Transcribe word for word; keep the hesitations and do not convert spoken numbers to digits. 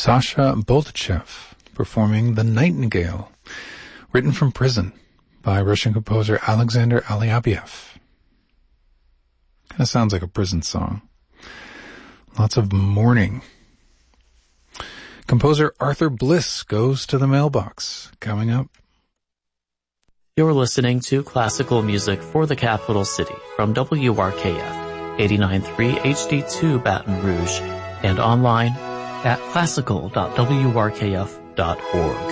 Sasha Boltchev performing The Nightingale, written from prison by Russian composer Alexander Alyabiev. Kind of sounds like a prison song. Lots of mourning. Composer Arthur Bliss goes to the mailbox. Coming up. You're listening to classical music for the capital city from W R K F, eighty-nine point three H D two Baton Rouge, and online at classical dot w r k f dot org.